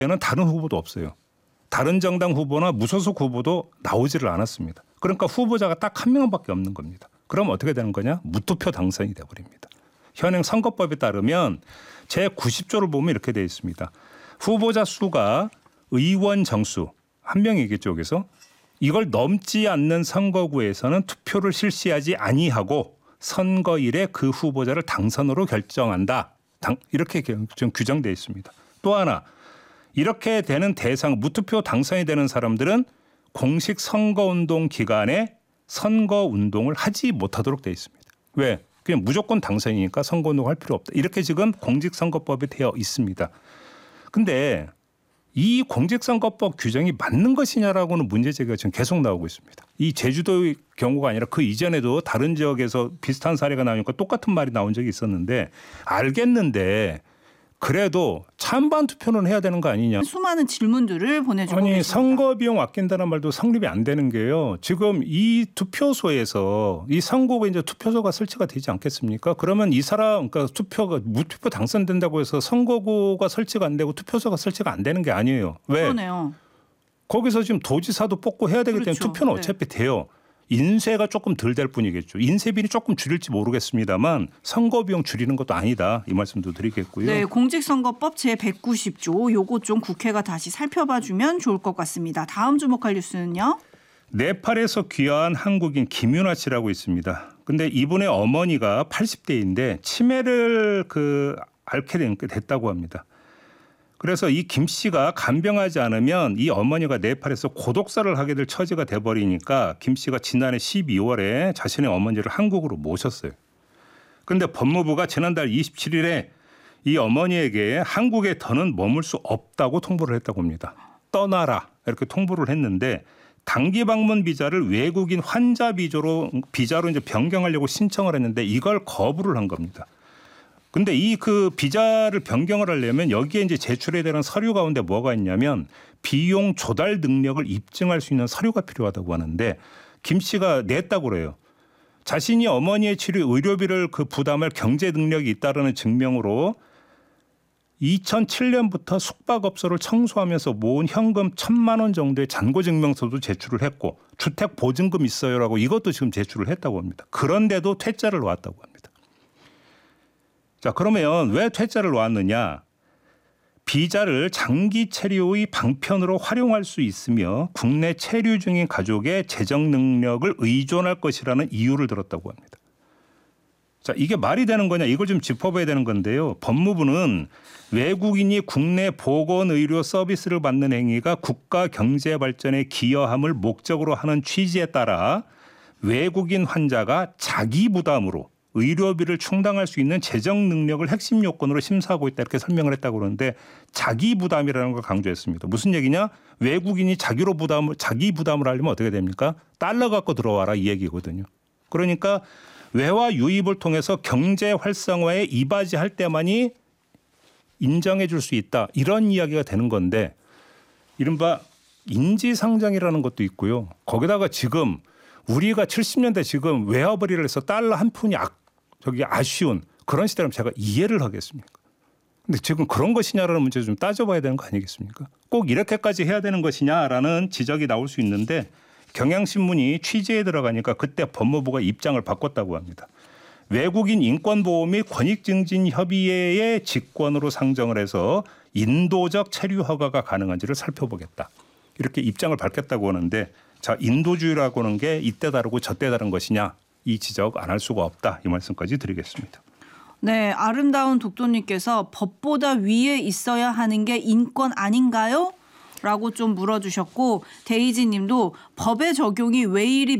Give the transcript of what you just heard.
는 다른 후보도 없어요. 다른 정당 후보나 무소속 후보도 나오지를 않았습니다. 그러니까 후보자가 딱 한 명밖에 없는 겁니다. 그럼 어떻게 되는 거냐? 무투표 당선이 돼버립니다. 현행 선거법에 따르면 제90조를 보면 이렇게 되어 있습니다. 후보자 수가 의원 정수 한 명이겠죠. 여기서 이걸 넘지 않는 선거구에서는 투표를 실시하지 아니하고 선거일에 그 후보자를 당선으로 결정한다. 이렇게 좀 규정되어 있습니다. 또 하나 이렇게 되는 대상 무투표 당선이 되는 사람들은 공식 선거운동 기간에 선거운동을 하지 못하도록 되어 있습니다. 왜? 그냥 무조건 당선이니까 선거운동 할 필요 없다. 이렇게 지금 공직선거법에 되어 있습니다. 근데 이 공직선거법 규정이 맞는 것이냐라고는 문제제기가 지금 계속 나오고 있습니다. 이 제주도의 경우가 아니라 그 이전에도 다른 지역에서 비슷한 사례가 나오니까 똑같은 말이 나온 적이 있었는데 알겠는데 그래도 찬반 투표는 해야 되는 거 아니냐. 수많은 질문들을 보내주고 아니 계십니다. 선거 비용 아낀다는 말도 성립이 안 되는 게요. 지금 이 투표소에서 이 선거구에 이제 투표소가 설치가 되지 않겠습니까? 그러면 이 사람 그러니까 투표가 무투표 당선된다고 해서 선거구가 설치가 안 되고 투표소가 설치가 안 되는 게 아니에요. 왜? 그러네요. 거기서 지금 도지사도 뽑고 해야 되기 때문에 그렇죠. 투표는 네. 어차피 돼요. 인쇄가 조금 덜 될 뿐이겠죠. 인쇄비는 조금 줄일지 모르겠습니다만 선거 비용 줄이는 것도 아니다. 이 말씀도 드리겠고요. 네, 공직선거법 제190조 요거 좀 국회가 다시 살펴봐주면 좋을 것 같습니다. 다음 주목할 뉴스는요. 네팔에서 귀화한 한국인 김윤아 씨라고 있습니다. 근데 이분의 어머니가 80대인데 치매를 앓게 됐다고 합니다. 그래서 이 김 씨가 간병하지 않으면 이 어머니가 네팔에서 고독사를 하게 될 처지가 돼버리니까 김 씨가 지난해 12월에 자신의 어머니를 한국으로 모셨어요. 그런데 법무부가 지난달 27일에 이 어머니에게 한국에 더는 머물 수 없다고 통보를 했다고 합니다. 떠나라 이렇게 통보를 했는데 단기 방문 비자를 외국인 환자 비자로 이제 변경하려고 신청을 했는데 이걸 거부를 한 겁니다. 근데 이 비자를 변경을 하려면 여기에 이제 제출해야 되는 서류 가운데 뭐가 있냐면 비용 조달 능력을 입증할 수 있는 서류가 필요하다고 하는데 김 씨가 냈다고 그래요. 자신이 어머니의 치료 의료비를 부담할 경제 능력이 있다라는 증명으로 2007년부터 숙박업소를 청소하면서 모은 현금 1,000만 원 정도의 잔고증명서도 제출을 했고 주택보증금 있어요라고 이것도 지금 제출을 했다고 합니다. 그런데도 퇴짜를 놓았다고 합니다. 자, 그러면 왜 퇴짜를 놓았느냐? 비자를 장기 체류의 방편으로 활용할 수 있으며 국내 체류 중인 가족의 재정 능력을 의존할 것이라는 이유를 들었다고 합니다. 자, 이게 말이 되는 거냐? 이걸 좀 짚어봐야 되는 건데요. 법무부는 외국인이 국내 보건의료 서비스를 받는 행위가 국가 경제 발전에 기여함을 목적으로 하는 취지에 따라 외국인 환자가 자기 부담으로 의료비를 충당할 수 있는 재정 능력을 핵심 요건으로 심사하고 있다 이렇게 설명을 했다고 그러는데 자기 부담이라는 걸 강조했습니다. 무슨 얘기냐? 외국인이 자기 부담을 하려면 어떻게 됩니까? 달러 갖고 들어와라 이 얘기거든요. 그러니까 외화 유입을 통해서 경제 활성화에 이바지할 때만이 인정해 줄 수 있다. 이런 이야기가 되는 건데 이른바 인지상정이라는 것도 있고요. 거기다가 지금 우리가 70년대 지금 외화벌이를 해서 달러 한 푼이 아쉬운 그런 시대라면 제가 이해를 하겠습니까? 근데 지금 그런 것이냐라는 문제를 좀 따져봐야 되는 거 아니겠습니까? 꼭 이렇게까지 해야 되는 것이냐라는 지적이 나올 수 있는데 경향신문이 취재에 들어가니까 그때 법무부가 입장을 바꿨다고 합니다. 외국인 인권보호 및 권익증진협의회의 직권으로 상정을 해서 인도적 체류 허가가 가능한지를 살펴보겠다. 이렇게 입장을 밝혔다고 하는데 자, 인도주의라고 하는 게 이때 다르고 저때 다른 것이냐 이 지적 안 할 수가 없다 이 말씀까지 드리겠습니다. 네, 아름다운 독도님께서 법보다 위에 있어야 하는 게 인권 아닌가요? 라고 좀 물어주셨고 데이지님도 법의 적용이 왜 이리